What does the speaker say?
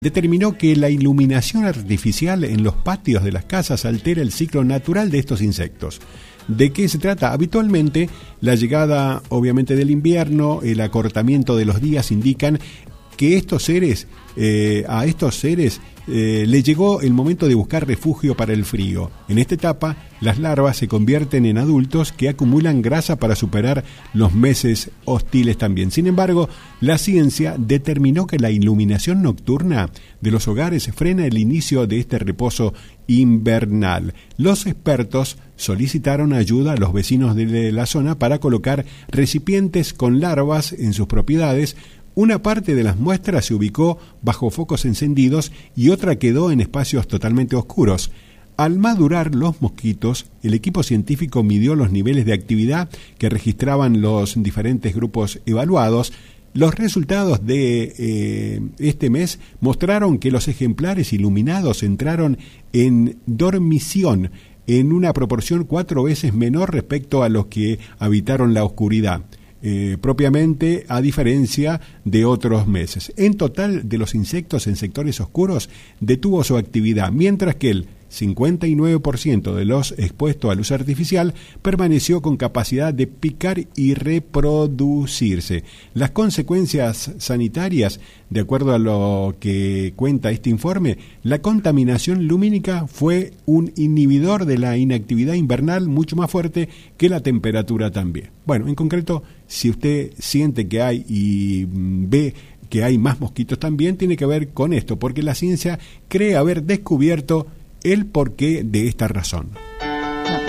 determinó que la iluminación artificial en los patios de las casas altera el ciclo natural de estos insectos. ¿De qué se trata? Habitualmente, la llegada, obviamente, del invierno, el acortamiento de los días indican que a estos seres les llegó el momento de buscar refugio para el frío. En esta etapa, las larvas se convierten en adultos que acumulan grasa para superar los meses hostiles también. Sin embargo, la ciencia determinó que la iluminación nocturna de los hogares frena el inicio de este reposo invernal. Los expertos solicitaron ayuda a los vecinos de la zona para colocar recipientes con larvas en sus propiedades. Una parte de las muestras se ubicó bajo focos encendidos y otra quedó en espacios totalmente oscuros. Al madurar los mosquitos, el equipo científico midió los niveles de actividad que registraban los diferentes grupos evaluados. Los resultados de este mes mostraron que los ejemplares iluminados entraron en dormición en una proporción 4 veces menor respecto a los que habitaron la oscuridad. Propiamente a diferencia de otros meses. En total, de los insectos en sectores oscuros detuvo su actividad, mientras que el 59% de los expuestos a luz artificial permaneció con capacidad de picar y reproducirse. Las consecuencias sanitarias, de acuerdo a lo que cuenta este informe, la contaminación lumínica fue un inhibidor de la inactividad invernal mucho más fuerte que la temperatura también. Bueno, en concreto, si usted siente que hay y ve que hay más mosquitos también, tiene que ver con esto, porque la ciencia cree haber descubierto el porqué de esta razón.